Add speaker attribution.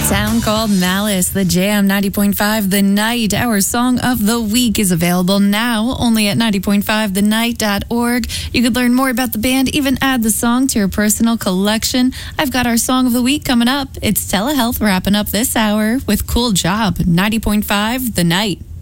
Speaker 1: Town Called Malice, the Jam, 90.5 The Night. Our song of the week is available now only at 90.5thenight.org. You could learn more about the band, even add the song to your personal collection. I've got our song of the week coming up. It's Telehealth wrapping up this hour with Cool Job, 90.5 The Night.